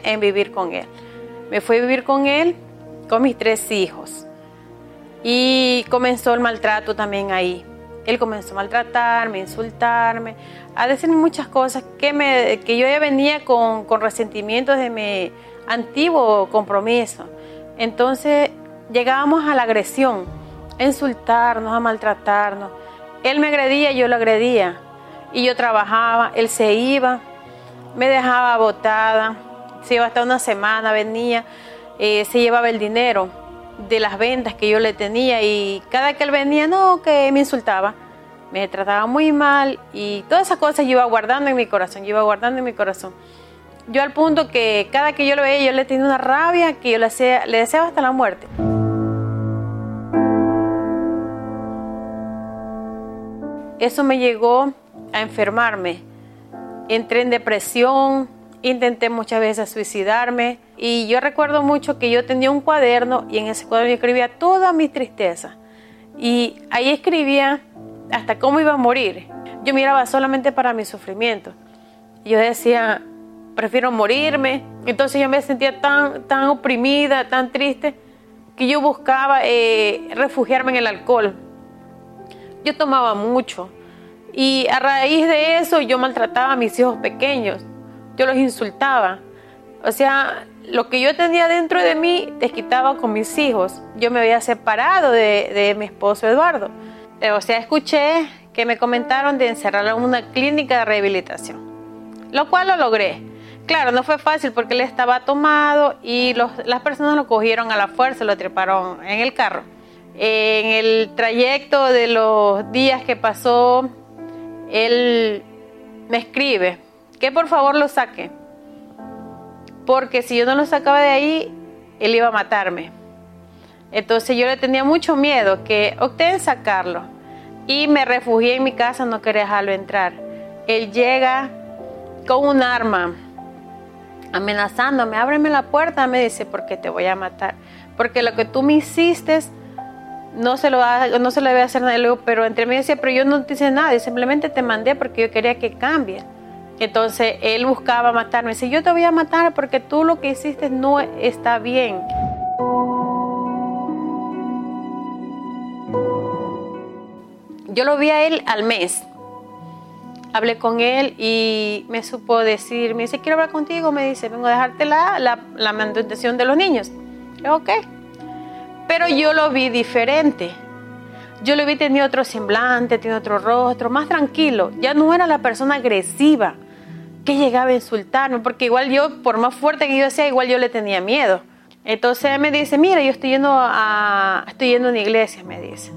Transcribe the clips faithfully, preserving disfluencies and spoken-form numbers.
en vivir con él. Me fui a vivir con él, con mis tres hijos. Y comenzó el maltrato también ahí. Él comenzó a maltratarme, a insultarme, a decirme muchas cosas que, me, que yo ya venía con, con resentimientos de mi antiguo compromiso. Entonces llegábamos a la agresión, a insultarnos, a maltratarnos. Él me agredía, yo lo agredía. Y yo trabajaba, él se iba, me dejaba botada, se iba hasta una semana, venía, eh, se llevaba el dinero de las ventas que yo le tenía y cada que él venía, no, que me insultaba, me trataba muy mal y todas esas cosas yo iba guardando en mi corazón, yo iba guardando en mi corazón. Yo al punto que cada que yo lo veía, yo le tenía una rabia que yo le, hacía, le deseaba hasta la muerte. Eso me llegó a enfermarme. Entré en depresión, intenté muchas veces suicidarme y yo recuerdo mucho que yo tenía un cuaderno y en ese cuaderno yo escribía todas mis tristezas y ahí escribía hasta cómo iba a morir. Yo miraba solamente para mi sufrimiento. Yo decía, prefiero morirme. Entonces yo me sentía tan, tan oprimida, tan triste, que yo buscaba eh, refugiarme en el alcohol. Yo tomaba mucho y a raíz de eso yo maltrataba a mis hijos pequeños. Yo los insultaba. O sea, lo que yo tenía dentro de mí desquitaba con mis hijos. Yo me había separado de, de mi esposo Eduardo. O sea, escuché que me comentaron de encerrarlo en una clínica de rehabilitación, lo cual lo logré. Claro, no fue fácil porque él estaba tomado y los, las personas lo cogieron a la fuerza, lo treparon en el carro. En el trayecto de los días que pasó, él me escribe que por favor lo saque, porque si yo no lo sacaba de ahí, él iba a matarme. Entonces yo le tenía mucho miedo, que opté en sacarlo y me refugié en mi casa, no quería dejarlo entrar. Él llega con un arma, amenazándome, ábreme la puerta, me dice, porque te voy a matar, porque lo que tú me hiciste no se lo, va, no se lo debe hacer nadie. Luego, pero entre mí decía, pero yo no te hice nada, yo simplemente te mandé porque yo quería que cambie. Entonces él buscaba matarme, dice, yo te voy a matar porque tú lo que hiciste no está bien. Yo lo vi a él al mes. Hablé con él y me supo decir, me dice, quiero hablar contigo, me dice, vengo a dejarte la, la, la manutención de los niños. Yo, ok. Pero yo lo vi diferente. Yo lo vi, tenía otro semblante, tenía otro rostro, más tranquilo. Ya no era la persona agresiva que llegaba a insultarme, porque igual yo, por más fuerte que yo sea, igual yo le tenía miedo. Entonces él me dice, mira, yo estoy yendo a, estoy yendo a una iglesia, me dice.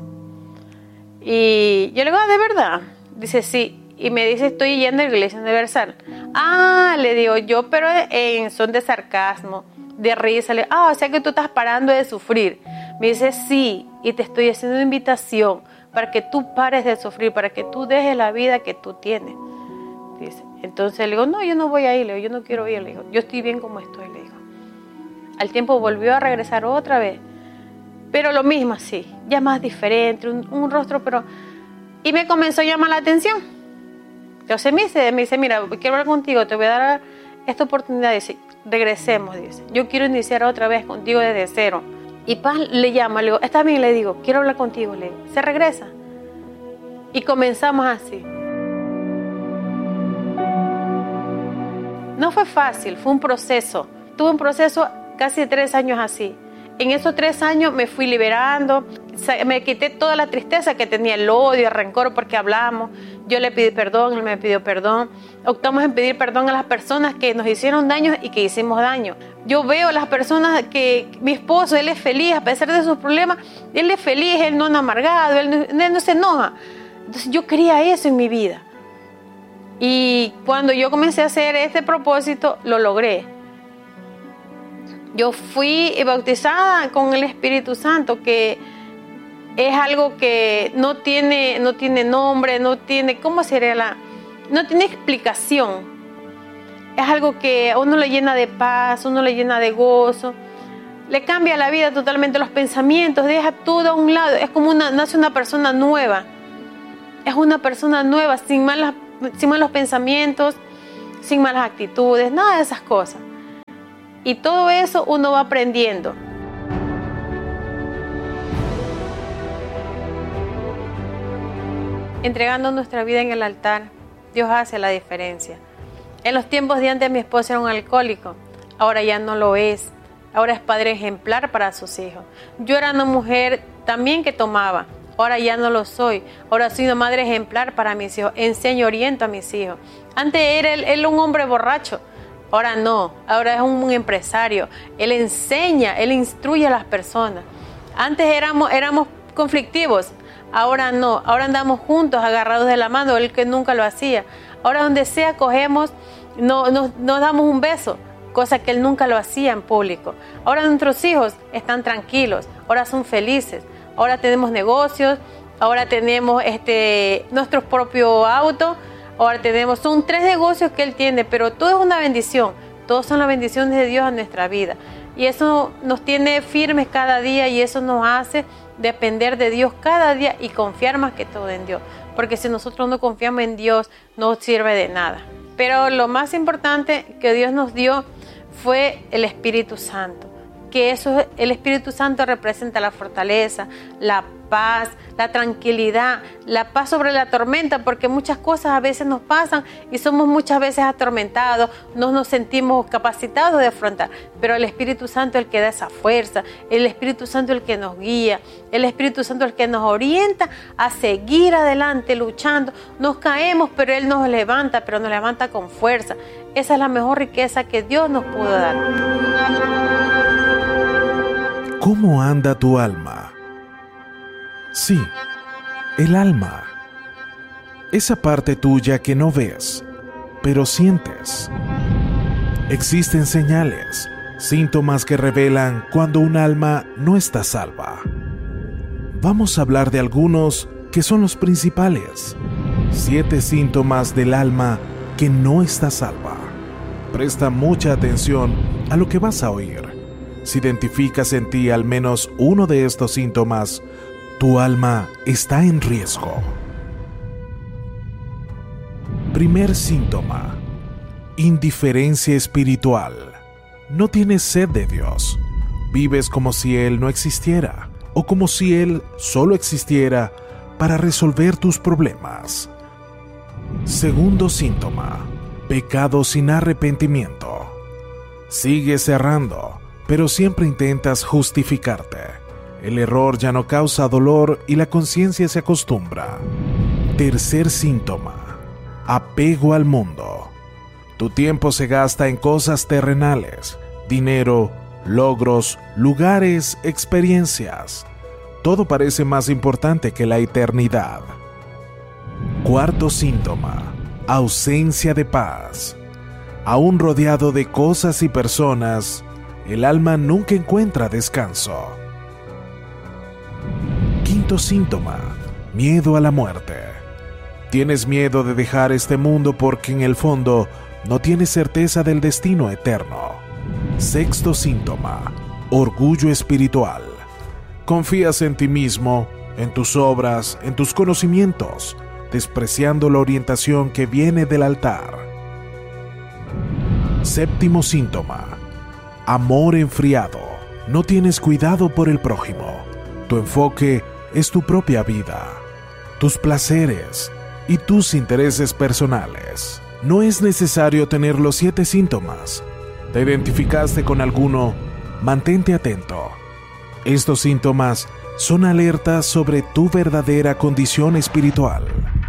Y yo le digo, ah, ¿de verdad? Dice, sí. Y me dice, estoy yendo a la iglesia universal. Ah, le digo yo, pero en son de sarcasmo, de risa. Le, ah, o sea que tú estás parando de sufrir. Me dice, sí, y te estoy haciendo una invitación para que tú pares de sufrir, para que tú dejes la vida que tú tienes. Dice. Entonces le digo, no, yo no voy a ir, le digo, yo no quiero ir, le digo, yo estoy bien como estoy, le digo. Al tiempo volvió a regresar otra vez, pero lo mismo así, ya más diferente, un, un rostro, pero... Y me comenzó a llamar la atención. Entonces me dice, me dice, mira, quiero hablar contigo, te voy a dar esta oportunidad, dice, regresemos, dice, yo quiero iniciar otra vez contigo desde cero. Y Paz le llama, le digo, está bien, le digo, quiero hablar contigo, le digo, se regresa. Y comenzamos así. No fue fácil, fue un proceso. Tuve un proceso casi de tres años así. En esos tres años me fui liberando, me quité toda la tristeza que tenía, el odio, el rencor, porque hablamos. Yo le pedí perdón, él me pidió perdón. Optamos en pedir perdón a las personas que nos hicieron daño y que hicimos daño. Yo veo a las personas que mi esposo, él es feliz a pesar de sus problemas, él es feliz, él no es amargado, él no, él no se enoja. Entonces yo quería eso en mi vida. Y cuando yo comencé a hacer este propósito, lo logré. Yo fui bautizada con el Espíritu Santo, que es algo que no tiene, no tiene nombre, no tiene, ¿cómo sería la? No tiene explicación. Es algo que a uno le llena de paz, uno le llena de gozo, le cambia la vida totalmente, los pensamientos, deja todo a un lado. Es como una, nace una persona nueva. Es una persona nueva, sin malas, sin malos pensamientos, sin malas actitudes, nada de esas cosas. Y todo eso uno va aprendiendo. Entregando nuestra vida en el altar, Dios hace la diferencia. En los tiempos de antes mi esposo era un alcohólico, ahora ya no lo es. Ahora es padre ejemplar para sus hijos. Yo era una mujer también que tomaba, ahora ya no lo soy. Ahora soy una madre ejemplar para mis hijos, enseño, oriento a mis hijos. Antes era él, él un hombre borracho, ahora no, ahora es un empresario. Él enseña, él instruye a las personas. Antes éramos, éramos conflictivos, ahora no, ahora andamos juntos, agarrados de la mano, él que nunca lo hacía. Ahora donde sea cogemos, no, nos, nos damos un beso, cosa que él nunca lo hacía en público. Ahora nuestros hijos están tranquilos, ahora son felices, ahora tenemos negocios, ahora tenemos este, nuestro propio auto, ahora tenemos, son tres negocios que él tiene, pero todo es una bendición, todos son las bendiciones de Dios en nuestra vida. Y eso nos tiene firmes cada día y eso nos hace depender de Dios cada día y confiar más que todo en Dios. Porque si nosotros no confiamos en Dios, no sirve de nada. Pero lo más importante que Dios nos dio fue el Espíritu Santo. Que eso, el Espíritu Santo representa la fortaleza, la paz, la tranquilidad, la paz sobre la tormenta, porque muchas cosas a veces nos pasan y somos muchas veces atormentados, no nos sentimos capacitados de afrontar, pero el Espíritu Santo es el que da esa fuerza, el Espíritu Santo es el que nos guía, el Espíritu Santo es el que nos orienta a seguir adelante luchando. Nos caemos, pero Él nos levanta, pero nos levanta con fuerza. Esa es la mejor riqueza que Dios nos pudo dar. ¿Cómo anda tu alma? Sí, el alma. Esa parte tuya que no ves, pero sientes. Existen señales, síntomas que revelan cuando un alma no está salva. Vamos a hablar de algunos que son los principales. Siete síntomas del alma que no está salva. Presta mucha atención a lo que vas a oír. Si identificas en ti al menos uno de estos síntomas, tu alma está en riesgo. Primer síntoma: indiferencia espiritual. No tienes sed de Dios. Vives como si Él no existiera, o como si Él solo existiera para resolver tus problemas. Segundo síntoma: pecado sin arrepentimiento. Sigues errando, pero siempre intentas justificarte. El error ya no causa dolor y la conciencia se acostumbra. Tercer síntoma: apego al mundo. Tu tiempo se gasta en cosas terrenales, dinero, logros, lugares, experiencias. Todo parece más importante que la eternidad. Cuarto síntoma: ausencia de paz. Aún rodeado de cosas y personas, el alma nunca encuentra descanso. Quinto síntoma: miedo a la muerte. Tienes miedo de dejar este mundo porque en el fondo no tienes certeza del destino eterno. Sexto síntoma: orgullo espiritual. Confías en ti mismo, en tus obras, en tus conocimientos, despreciando la orientación que viene del altar. Séptimo síntoma: amor enfriado. No tienes cuidado por el prójimo. Tu enfoque es tu propia vida, tus placeres y tus intereses personales. No es necesario tener los siete síntomas. ¿Te identificaste con alguno? Mantente atento. Estos síntomas son alertas sobre tu verdadera condición espiritual.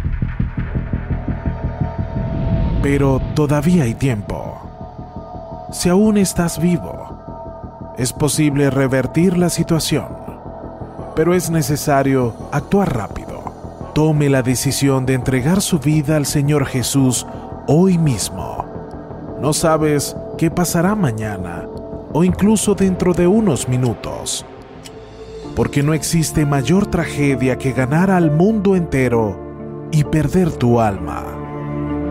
Pero todavía hay tiempo. Si aún estás vivo, es posible revertir la situación, pero es necesario actuar rápido. Tome la decisión de entregar su vida al Señor Jesús hoy mismo. No sabes qué pasará mañana o incluso dentro de unos minutos, porque no existe mayor tragedia que ganar al mundo entero y perder tu alma.